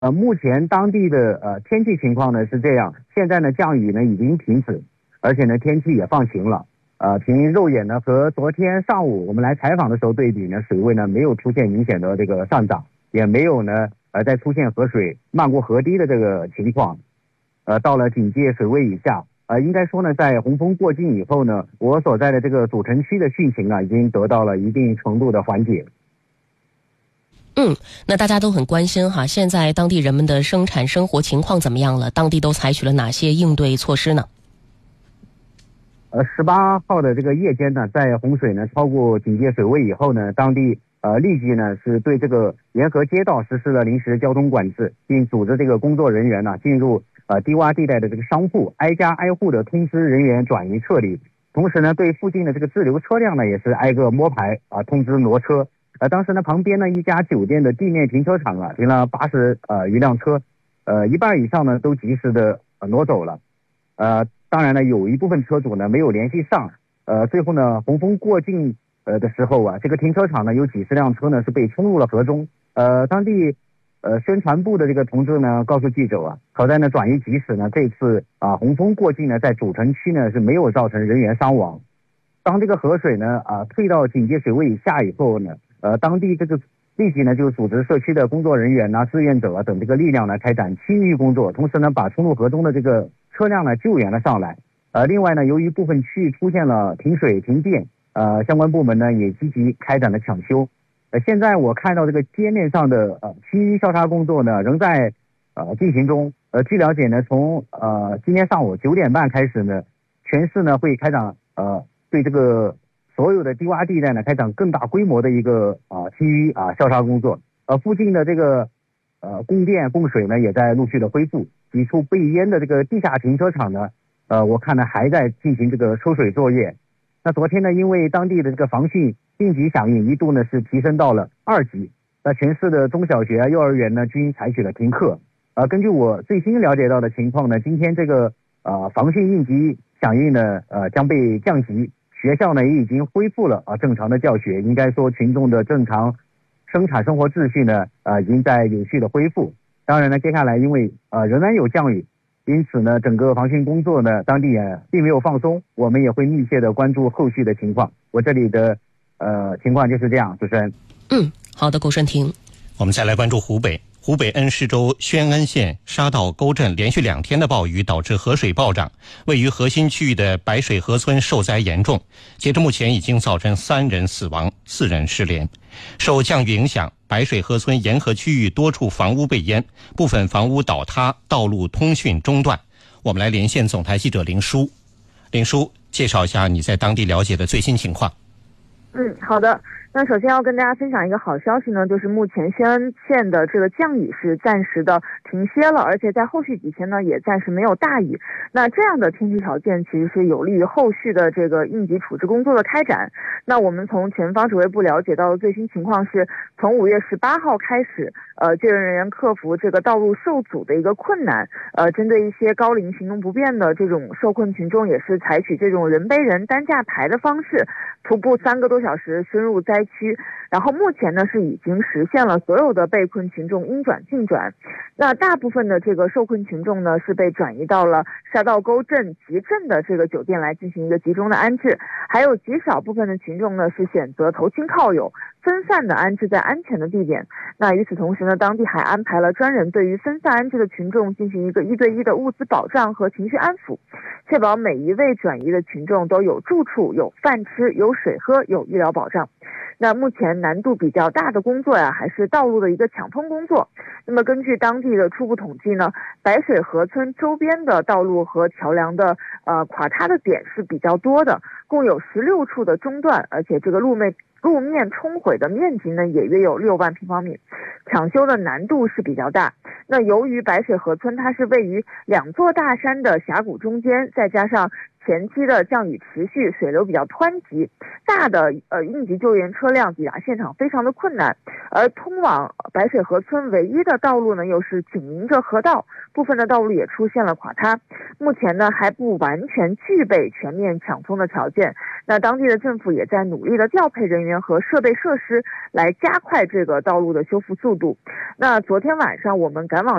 目前当地的天气情况呢是这样，现在呢降雨呢已经停止，而且呢天气也放晴了。凭肉眼呢和昨天上午我们来采访的时候对比呢，水位呢没有出现明显的这个上涨，也没有呢再出现河水漫过河堤的这个情况。到了警戒水位以下。应该说呢，在洪峰过境以后呢，我所在的这个主城区的汛情啊，已经得到了一定程度的缓解。 那大家都很关心哈，现在当地人们的生产生活情况怎么样了？当地都采取了哪些应对措施呢 ？18号的这个夜间呢，在洪水呢超过警戒水位以后呢，当地立即呢是对这个沿河街道实施了临时交通管制，并组织这个工作人员呢进入低洼地带的这个商户，挨家挨户的通知人员转移撤离。同时呢，对附近的这个滞留车辆呢，也是挨个摸排通知挪车。当时呢，旁边呢一家酒店的地面停车场停了80余辆车，一半以上呢都及时的挪走了。当然呢，有一部分车主呢没有联系上。最后呢，洪峰过境的时候这个停车场呢有几十辆车呢是被冲入了河中。当地宣传部的这个同志呢告诉记者好在呢转移及时呢，这次洪峰过境呢在主城区呢是没有造成人员伤亡。当这个河水呢退到警戒水位以下以后呢，当地这个立即呢就组织社区的工作人员志愿者等这个力量呢开展清淤工作，同时呢把冲入河中的这个车辆呢救援了上来。另外呢，由于部分区域出现了停水停电，相关部门呢也积极开展了抢修。现在我看到这个街面上的清淤消杀工作呢仍在进行中。据了解呢，从今天上午9点半开始呢，全市呢会开展对这个所有的低洼地带呢开展更大规模的一个清淤消杀工作。附近的这个供电供水呢也在陆续的恢复。几处被淹的这个地下停车场呢，我看呢还在进行这个抽水作业。那昨天呢，因为当地的这个防汛应急响应一度呢是提升到了2级，那全市的中小学幼儿园呢均采取了停课。根据我最新了解到的情况呢，今天这个防汛应急响应呢将被降级，学校呢也已经恢复了正常的教学。应该说群众的正常生产生活秩序呢已经在有序的恢复。当然呢，接下来因为仍然有降雨，因此呢，整个防汛工作呢，当地也并没有放松，我们也会密切的关注后续的情况。我这里的情况就是这样，主持人。 好的，顾顺婷。 我们再来关注湖北。湖北恩施州宣恩县沙道沟镇连续2天的暴雨导致河水暴涨，位于核心区域的白水河村受灾严重。截至目前，已经造成3人死亡，4人失联。受降雨影响，白水河村沿河区域多处房屋被淹，部分房屋倒塌，道路通讯中断。我们来连线总台记者林叔。林叔，介绍一下你在当地了解的最新情况。 好的。那首先要跟大家分享一个好消息呢，就是目前宣恩县的这个降雨是暂时的停歇了，而且在后续几天呢也暂时没有大雨。那这样的天气条件其实是有利于后续的这个应急处置工作的开展。那我们从前方指挥部了解到的最新情况是，从5月18号开始，救援人员克服这个道路受阻的一个困难，针对一些高龄行动不便的这种受困群众，也是采取这种人背人担架排的方式，徒步3个多小时深入灾区。然后目前呢是已经实现了所有的被困群众应转尽转。那大部分的这个受困群众呢是被转移到了沙道沟镇集镇的这个酒店来进行一个集中的安置，还有极少部分的群众呢是选择投亲靠友，分散的安置在安全的地点。那与此同时呢，当地还安排了专人对于分散安置的群众进行一个1对1的物资保障和情绪安抚，确保每一位转移的群众都有住处、有饭吃、有水喝、有医疗保障。那目前难度比较大的工作还是道路的一个抢通工作。那么根据当地的初步统计呢，白水河村周边的道路和桥梁的垮塌的点是比较多的，共有16处的中断，而且这个路面冲毁的面积呢也约有6万平方米，抢修的难度是比较大。那由于白水河村它是位于2座大山的峡谷中间，再加上前期的降雨持续，水流比较湍急，大的应急救援车辆抵达现场非常的困难。而通往白水河村唯一的道路呢，又是紧邻着河道，部分的道路也出现了垮塌。目前呢，还不完全具备全面抢通的条件。那当地的政府也在努力的调配人员和设备设施，来加快这个道路的修复速度。那昨天晚上我们赶往